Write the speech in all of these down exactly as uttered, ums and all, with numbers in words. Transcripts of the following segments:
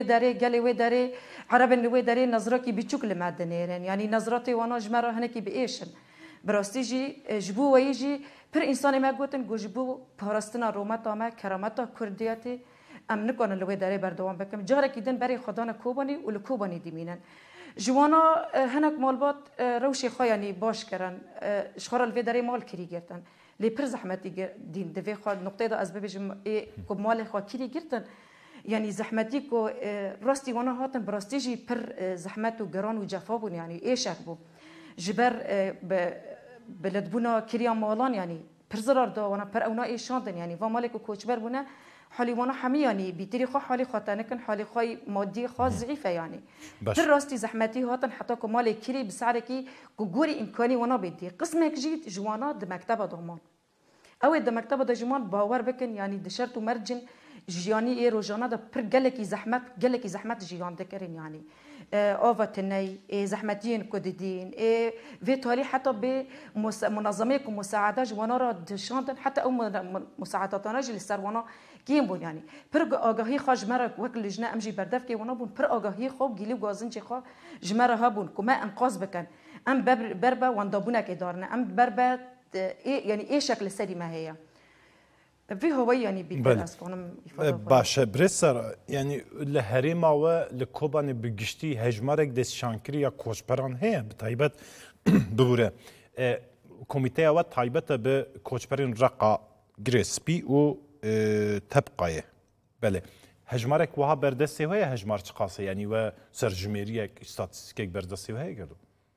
داره گلی و داره عرب نوی داره نظره کی بیچوک لمدنیرن یعنی نظرات وانا جمره هنکی بیشن براستی جی جبو و یجی پر انسان ما گوتن گوجبو پاراستنا رومتا ما کرامتا کردیاتی ام نکنن لوی داره بردوام بکم جاره کیدن برای خدانا کوبانی و لکوبانی دیمینن جوانا هنک مالبات روشی خایانی باش کردن شخار الوی داره مال کری گرتن لی پر زحمتی دین دوی خود نقطه دا از ببیجم کو مال خوا کری گرتن يعني زحمتيكو راستي وانا هاتن براستيجي بر زحمت و جران و جفابون يعني ايشك بو جبر بلدبونا كريا مالان يعني بر زرار دا وانا بر اونا ايشاندن يعني ومالك و كوچبر بونا حالي وانا حمي يعني بيتري خو حالي خاطنكن حالي خاي مادي خاص ضعيفه يعني بر راستي زحمتي هاتن حتى كو مالك كري بسعركي كو غوري امكاني وانا بدي قسمك جيت جوانا د مكتبه ضمان او د مكتبه د جمان باور بكن يعني دشرت مرجن جياني اي روجانا دا پر گلکی زحمت گلکی زحمت جيان دكرين يعني آواتني زحمتين كوددين في تالي حتى بمنظمات ومساعدة جوانا را دشاندن حتى او مساعداتنا جل سروانا كيم بون يعني پر آگاهی خا جمره وكل لجنه امجي بردف كي وانا بون پر آگاهی خو گيلي غازن چي خا جمره ها بون كما انقاذ بكن ام بربا واندابونا كي دارنا ام بربا يعني ايه شكل سري ما هي في هو يعني بيترس فونم باشه برسر يعني لهريما و لكوبان بگشتي هجمارك دس شانكريا كوچپران هي بتايبت بوره كوميتي و تايبت ب كوچپرين رقا جريسبي و تبقايه بله هجمارك وها بردسي هي هجمار چقاسه يعني و سرجميريك استاتستيكك بردسي هي قالوا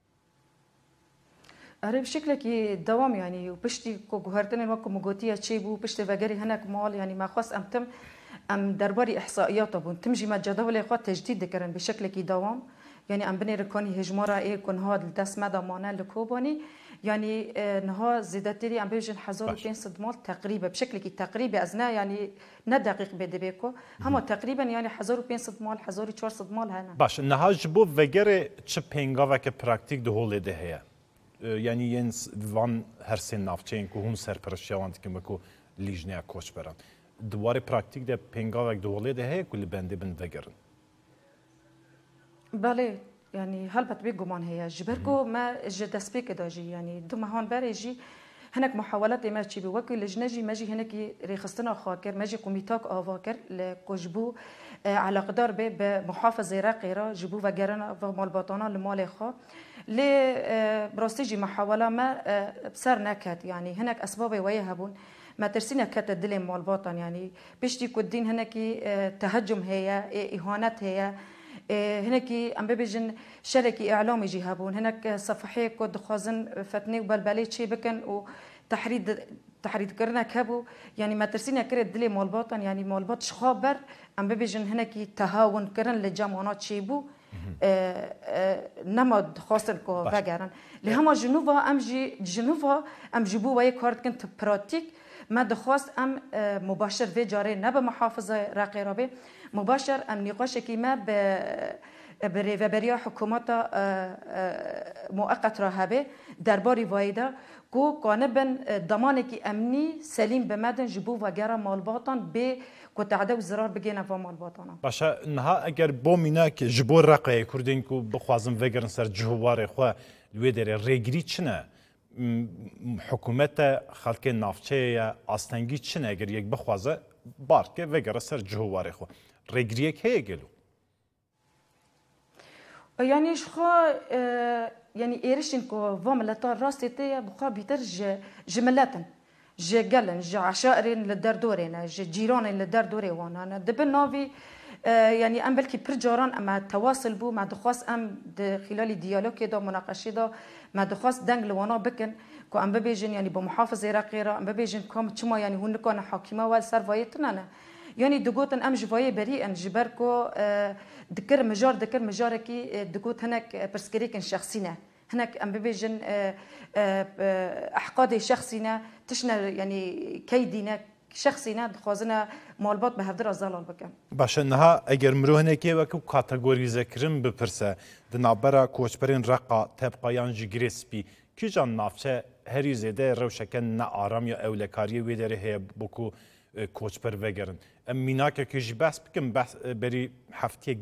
اره بشكل كي دوام يعني وبشتي كو جهرتن الوقت مجوتية تشيبو بشتي فجري هناك مال يعني ما خاص أم تم أم درباري إحصائيات أبون تمجي ما جدول إخوات تجديد ذكرن بشكل كي دوام يعني أم بني ركوني هجمارة إيه كون هاد الدس مدى مانا لكوباني يعني نها زيادتري أم بيجن حزار وبين صدمات تقريبا بشكل كي تقريبا أزنا يعني ندقيق بدبيكو هم تقريبا يعني حزار وبين صدمال حزار وشوار صدمال هنا باش نها جبو فجري تشبينغا وك براكتيك دهول ده هي يعني ينس وان هر سن نافچین کو هم سرپرشتیاند که مکو لیجنیا کوچ برن دواره پراکتیک ده پنگا و دوله ده هی کل بنده بند وگرن بله يعني هلبت بيجومان هي جبركو ما جدس بيك داجي يعني دو مهان بريجي هناك محاولات ما تشي بوكل لجنجي ماجي هناك ريخستنا خاكر ماجي كوميتاك افاكر لكوجبو على قدر به بمحافظه راقيره جبو وگرنا و مالباتانا لمال خا ل براستيجي محاوله ما بسر نكت يعني هناك اسباب ويا هبون ما ترسينا كت الدل مالباطن يعني بيشتي كدين هناك تهجم هي اهانات هي هناك ام بيجن شركي اعلامي جهابون هناك صفحيه كود خازن فتني وبلبلي شي بكن وتحريد تحريد كرنا كابو يعني ما ترسينا كرد دلي مالباطن يعني مالباط شخابر ام بيجن هناك تهاون كرن لجامعات شيبو نماد خاصن كو فجرن لهما جنوبا ام جي جنوبا ام جيبو ويا كارت كنت براتيك ما دخواست ام مباشر في جاري نبا محافظه راقيرابي مباشر ام نقاش كيما ب بريفبريا حكومات مؤقت راهبه درباري وايدا كو قانبن ضمانك امني سليم بمدن جبو وغيره مالباطن ب كتعدو زرار بگینا و مالباطنا باشه نها اگر بومینا که جبور رقای کردین کو بخوازم وگرن سر جهوار خو لوی در ریگری چنه حکومت خلک نافچه یا آستنگی چنه اگر یک بخوازه بار که وگر سر جهوار خو ریگری که گلو يعني شخو يعني ايرشين كو فاملتا راستي بخا بيترج جملاتن جا قلن جا عشائرين للدردورين جا جيران للدردوري وانا دبن نافي يعني ام بلكي برجاران اما تواصل بو مع دخواس ام خلال ديالوج دا مناقشه دا مع دخواس دنگ لوانا بكن كو ام ببيجن يعني بمحافظه راقيره ام ببيجن كم تشما يعني هن كان حاكمه وال سرفايتنا يعني دقوتن ام جوايه بريئا جبركو دكر مجار دكر مجاركي دقوت هناك برسكريكن شخصينا هناك ام ببيجن احقاد شخصينا تشنا يعني كيدينا شخصينا دخوازنا مالبات بهفدر زلال بكم باشه نها اگر مرو هناك وكو كاتيجوريزه كرم بپرسه دنابرا کوچپرین رقا تبقایان جگریسپی کی جان نافچه هری زده روشکن نه آرام یا اولکاری وی داره هي بوکو کوچپر وگرن ام میناکه که جی بس بکم بری هفته